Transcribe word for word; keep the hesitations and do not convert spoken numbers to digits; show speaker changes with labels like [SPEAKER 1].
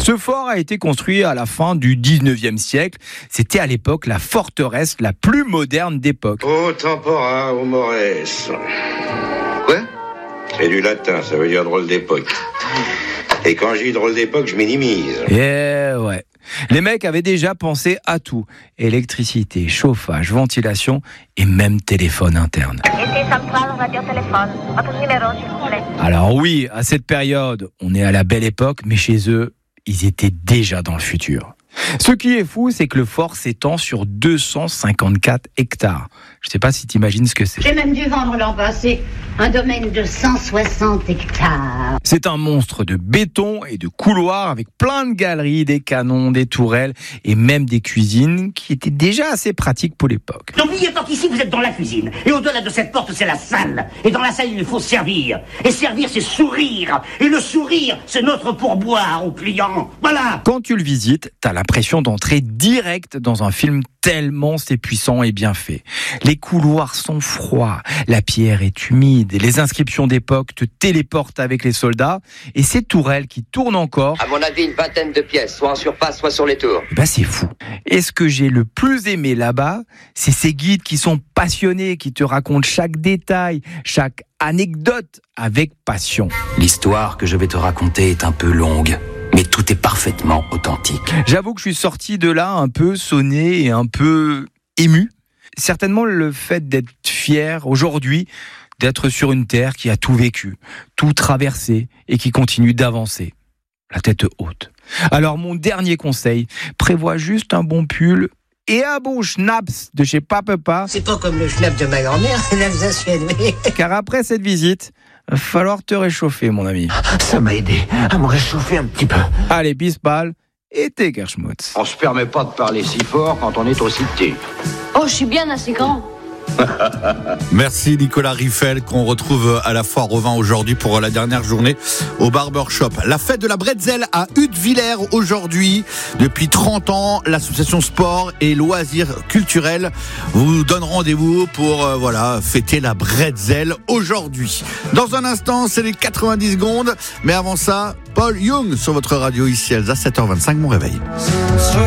[SPEAKER 1] Ce fort a été construit à la fin du dix-neuvième siècle. C'était à l'époque la forteresse la plus moderne d'époque.
[SPEAKER 2] Au tempora, au mores. Quoi ? C'est du latin, ça veut dire drôle d'époque. Et quand je dis drôle d'époque, je minimise.
[SPEAKER 1] Eh ouais. Les mecs avaient déjà pensé à tout. Électricité, chauffage, ventilation et même téléphone interne. Alors oui, à cette période, on est à la belle époque, mais chez eux, ils étaient déjà dans le futur. Ce qui est fou, c'est que le fort s'étend sur deux cent cinquante-quatre hectares. Je ne sais pas si tu imagines ce que c'est.
[SPEAKER 3] J'ai même dû vendre l'an passé un domaine de cent soixante hectares.
[SPEAKER 1] C'est un monstre de béton et de couloirs avec plein de galeries, des canons, des tourelles et même des cuisines qui étaient déjà assez pratiques pour l'époque.
[SPEAKER 4] N'oubliez pas qu'ici vous êtes dans la cuisine et au-delà de cette porte c'est la salle. Et dans la salle il faut servir. Et servir c'est sourire. Et le sourire c'est notre pourboire aux clients. Voilà.
[SPEAKER 1] Quand tu le visites, t'as l'impression d'entrer direct dans un film tellement c'est puissant et bien fait. Les couloirs sont froids, la pierre est humide, les inscriptions d'époque te téléportent avec les soldats et ces tourelles qui tournent encore.
[SPEAKER 5] À mon avis, une vingtaine de pièces, soit en surface, soit sur les tours.
[SPEAKER 1] Ben c'est fou. Et ce que j'ai le plus aimé là-bas, c'est ces guides qui sont passionnés, qui te racontent chaque détail, chaque anecdote avec passion.
[SPEAKER 6] L'histoire que je vais te raconter est un peu longue, mais tout est parfaitement authentique.
[SPEAKER 1] J'avoue que je suis sorti de là un peu sonné et un peu ému. Certainement le fait d'être fier aujourd'hui, d'être sur une terre qui a tout vécu, tout traversé et qui continue d'avancer. La tête haute. Alors mon dernier conseil, prévois juste un bon pull et un bon schnaps de chez Papa.
[SPEAKER 7] C'est pas comme le schnaps de ma grand-mère, c'est l'Alsacienne.
[SPEAKER 1] Car après cette visite, il va falloir te réchauffer, mon ami.
[SPEAKER 7] Ça m'a aidé à me réchauffer un petit peu.
[SPEAKER 1] Allez, bisbal et t'es Gerschmutz.
[SPEAKER 2] On se permet pas de parler si fort quand on est aussi petit.
[SPEAKER 3] Oh, je suis bien assez grand.
[SPEAKER 8] Merci Nicolas Riffel qu'on retrouve à la Foire au Vin aujourd'hui pour la dernière journée au Barbershop. La fête de la bretzel à Huttwiller aujourd'hui. Depuis trente ans, l'association sport et loisirs culturels vous donne rendez-vous pour euh, voilà fêter la bretzel aujourd'hui. Dans un instant, c'est les quatre-vingt-dix secondes, mais avant ça, Paul Young sur votre radio ici Elsa, sept heures vingt-cinq, mon réveil.